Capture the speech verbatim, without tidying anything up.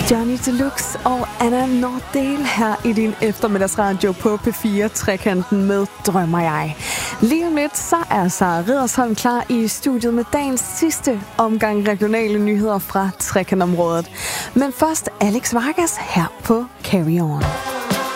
Johnny Deluxe og Anna Nordel her i din eftermiddagsradio på P fire Trekanten med Drømmer jeg. Lige om lidt, så er Sara Riddersholm klar i studiet med dagens sidste omgang regionale nyheder fra Trekantområdet. Men først Alex Vargas her på Carry On.